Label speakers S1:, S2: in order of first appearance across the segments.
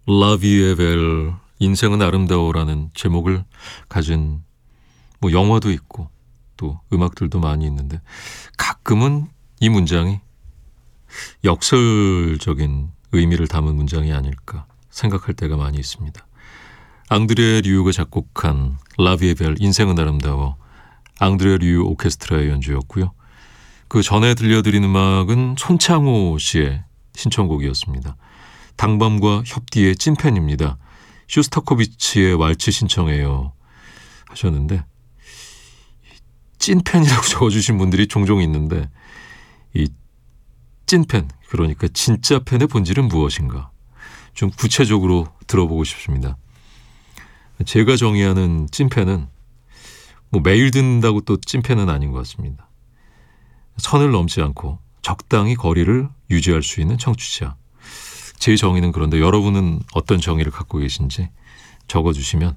S1: 라비에벨 인생은 아름다워라는 제목을 가진 영화도 있고 또 음악들도 많이 있는데 가끔은 이 문장이 역설적인 의미를 담은 문장이 아닐까 생각할 때가 많이 있습니다. 앙드레 류가 작곡한 라비에벨 인생은 아름다워, 앙드레 류 오케스트라의 연주였고요. 그 전에 들려드린 음악은 손창호 씨의 신청곡이었습니다. 당밤과 협디의 찐팬입니다. 쇼스타코비치의 왈츠 신청해요 하셨는데, 찐팬이라고 적어주신 분들이 종종 있는데 이 찐팬, 그러니까 진짜 팬의 본질은 무엇인가 좀 구체적으로 들어보고 싶습니다. 제가 정의하는 찐팬은 매일 듣는다고 또 찐팬은 아닌 것 같습니다. 선을 넘지 않고 적당히 거리를 유지할 수 있는 청취자. 제 정의는 그런데 여러분은 어떤 정의를 갖고 계신지 적어주시면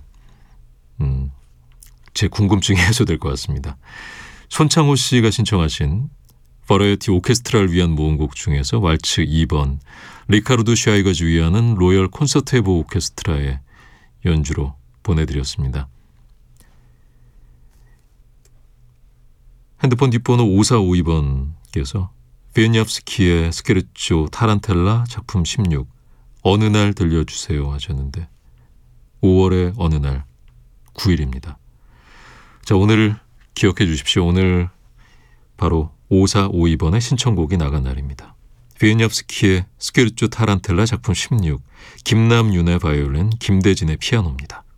S1: 제 궁금증이 해소될 것 같습니다. 손창호 씨가 신청하신 버라이어티 오케스트라를 위한 모음곡 중에서 왈츠 2번, 리카르도 샤이가 주의하는 로열 콘서테보 오케스트라의 연주로 보내드렸습니다. 핸드폰 뒷번호 5452번께서 비엔옙스키의 스케르초 타란텔라 작품 16 어느 날 들려주세요 하셨는데 5월의 어느 날 9일입니다. 자, 오늘 기억해 주십시오. 오늘 바로 5452번의 신청곡이 나간 날입니다. 비엔옙스키의 스케르초 타란텔라 작품 16, 김남윤의 바이올린, 김대진의 피아노입니다.